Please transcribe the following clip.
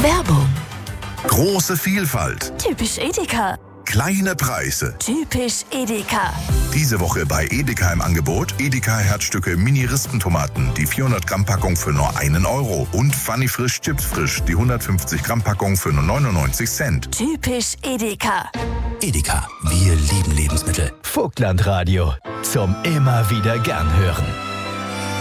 Werbung. Große Vielfalt. Typisch Edeka. Kleine Preise. Typisch Edeka. Diese Woche bei Edeka im Angebot: Edeka Herzstücke Mini-Rispentomaten, die 400 Gramm Packung für nur 1 Euro. Und Funny Frisch Chips Frisch, die 150 Gramm Packung für nur 99 Cent. Typisch Edeka. Edeka, wir lieben Lebensmittel. Vogtland Radio. Zum immer wieder gern hören.